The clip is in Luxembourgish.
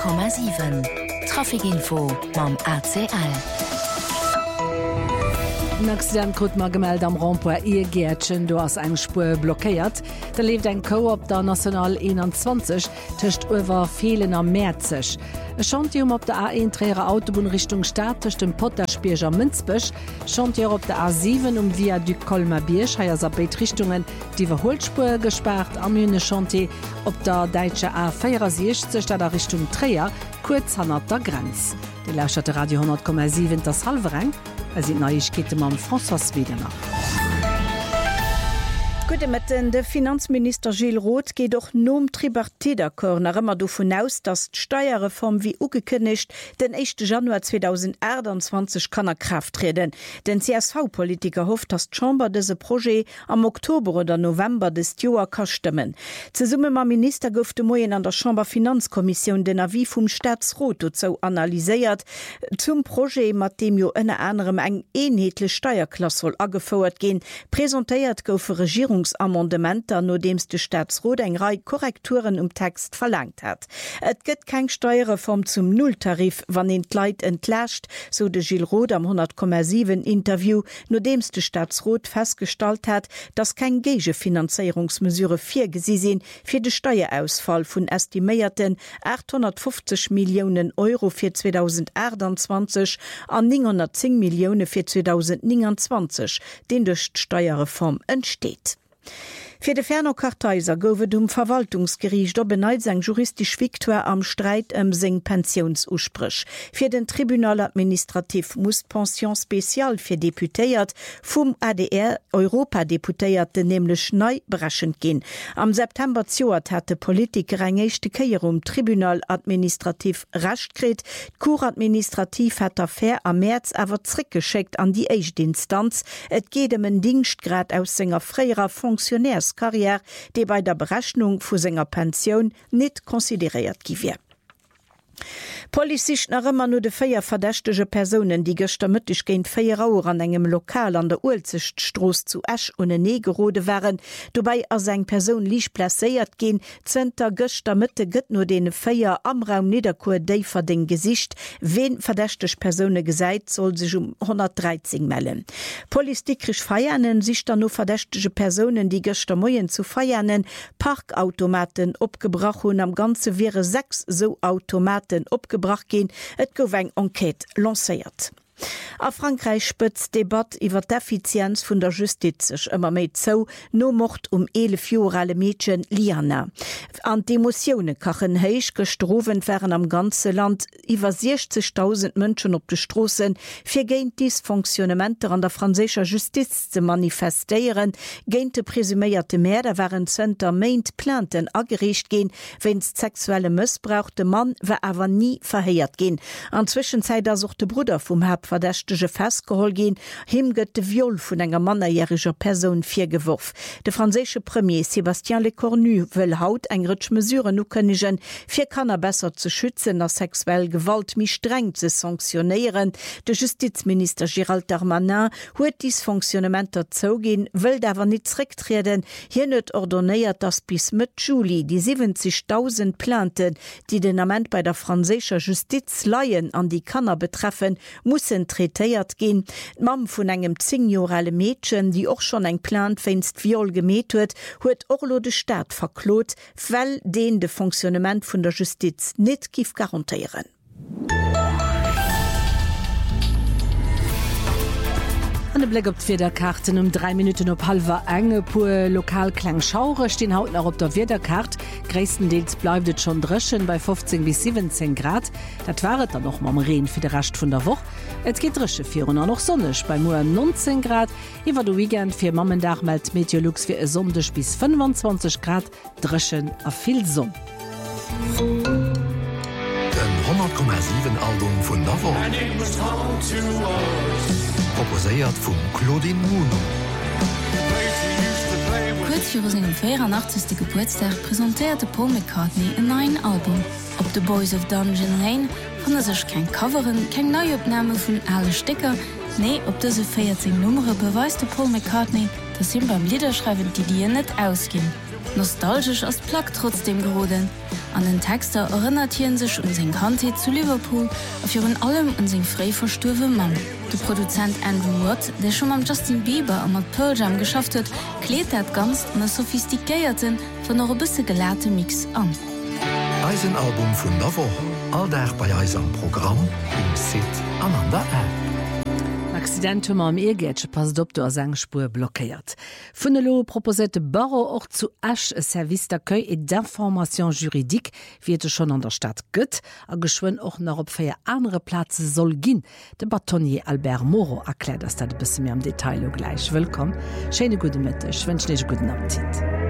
100,7 Trafikinfo mam ACL. Accident krut ma gemeld am Rond-Point Gärtchen, du hast eng Spur blockéiert. Da lebt ein Koop der National 21 töcht über Fehlen am Märzig. E Chantium op der A1 träre Autobahn Richtung Stadt töcht dem Potterspierger Münzbüsch. Chantier op der A7 via du Kolmerbiersch heier Richtungen die Verholspur gespart am Hüne Chantier op der Deutsche A64 der Richtung Träer kurz an der Grenz. Die Lauschte Radio 100,7 das Halvereng. Es sind Neuigkeiten am François Wegener. Gute Metten, der Finanzminister Gilles Roth geht doch nom Tripartite-D'accord nach immer davon aus, dass die Steuerreform wie ungekündigt den 1. Januar 2021 kann er Kraft treten. Den CSV-Politiker hofft, dass die Chamber dieses Projekt am Oktober oder November des Jahres kann stimmen. Zusammen mit dem Minister gofte morgen an der Chamber Finanzkommission den Avis vom Staatsrat dazu analysiert zum Projekt, mit dem ja unter anderem eine einheitliche Steuerklasse soll angefordert gehen, präsentiert goufe Regierung Amendementer, no dems de Staatsrat eng Reihe Korrekturen Text verlangt hat. Et gëtt kein Steuerreform zum Nulltarif, wann Leiit entlärscht, so de Gilles Roth am 100,7 Interview, no dems de Staatsrat festgestellt hat, dass kein Gegefinanzierungsmesure vorgesehen sind für den Steuerausfall von estimierten 850 Millionen Euro für 2028 an 910 Millionen für 2029, den durch die Steuerreform entsteht. Für de Ferner Karteiser gowe dum Verwaltungsgericht do beneit seg juristisch Viktoire am Streit seng Pensionsursprich. Für den Tribunal administrativ muss Pension spezial fir Deputéiert vum ADR Europadeputéierte nämlich neu breschend gin. Am September 2000 hat de Politiker eng echte Keier Tribunal administrativ rechtkret. Cour administrativ hat Affaire am März awer zrickgeschickt an die Eichtinstanz. Et geht en Dienstgrad aus senger freier Funktionärskarriere, die bei der Berechnung vu senger Pension nicht konsideriert giwe. Polizisten nach immer nur de 4 verdächtige Personen, die gestern Mittag gegen 4 Uhr an engem Lokal an der Ulzichtstraße zu Esch und Negerode waren, dabei als eng Person lieg plaiert gehen, Zenter gestern Mitte gëtt nur den 4 am Raum Niederkur Deifer den Gesicht, wen verdächtige Personen gesagt, soll sich 113 melden. Politisch feiernen sich dann nur verdächtige Personen, die gestern Morgen zu feiernen, Parkautomaten abgebracht und am Ganze wäre 6 so Automaten abgebracht gehen, et gouf eng Enquete lanciert. A Frankreich spëtzt Debatt iwwer d'Effizienz vun der Justiz sech ëmmer méi zou no Mord 11 Jahre Mädchen Liana. An d'Emotione kachen héich gestrowen wären am ganze Land iwwer 60.000 Mënschen op de Strossen fir géint Dysfunktionementer an der franzécher Justiz ze manifestéieren, géint de presüméierte Mäder wären Zter méint Planten agericht gin, wenns sexuelle Mëssbrauch de Mann wär awer nie verhéiert gin. An Zwischenzeit as such de Bruder vum Herr verdächtige festgeholt gehen, him gëtt de Viol vun enger mannerjähriger Person vorgeworfen. Der französische Premier Sébastien Lecornu will haut eng Mesuren ukënnigen, fir Kanner besser zu schützen, nach sexuell Gewalt mi streng zu sanktionieren. Der Justizminister Gérald Darmanin huet dies Funktionementer zogin, will dawer nicht zurücktreten. Hier net ordonnéiert, dass bis mit Juli die 70.000 Planten, die den Amend bei der französischer Justiz leiien an die Kanner betreffen, mussen treiert gehen. Mam vun engem 10-jährige Mädchen, die auch schon eng Plan feinst Viol gemäht huet Orlo de Staat verklot, weil den de Funktionament vun der Justiz net gif garantieren. An Blick op Wederkarten 3 Minuten op halber enge pur Lokalklangschaure stehen haut noch op der Wederkart. Größtenteils bleibt es schon dreschen bei 15 bis 17 Grad. Das waret dann noch mal am Regen für den Rest von der Woche. Es geht dresche 400 noch sonnisch bei nur 19 Grad. Über den Weekend für Mammendach meldet Meteorlux für sonnisch bis 25 Grad dreschen a viel Sonne. Den 100,7 Album von der Woche. Proposéiert vum Claudine Muno. Kurz für seinen 84. Geburtstag präsentierte Paul McCartney ein neues Album. Ob The Boys of Dungeon Lane fand sich kein Coveren, keine Neuaufnahme von alle Sticker. Nee, ob diese 14 Nummern beweist Paul McCartney, dass ihm beim Liederschreiben die Ideen nicht ausgehen. Nostalgisch als Plack trotzdem geroden. An den Texter erinnert hien sich seg Kante zu Liverpool auf ihren allem und seg frei verstöwe Mann. Der Produzent Andrew Watt, der schon am Justin Bieber am mat Pearl Jam geschafft hat, kleet dat ganz an der sophistikierten von eure bisse gelehrte Mix an. Eisenalbum vun der Woche, all bei Eisam Programm im Sit an der App. Accidentum am Egetsch pass Doktor Sangspur blockiert. Funnelo proposette Barrow auch zu Asch Service d'accueil et d'information juridique wie schon an der Stadt gëtt, a geschwoen och nach op feier andere Plaze soll ginn. De Batonier Albert Moro erklärt, dass dat bis mir am Detail gleich. Willkommen. Schöne gute Mitte, ich wünsche dich guten Appetit.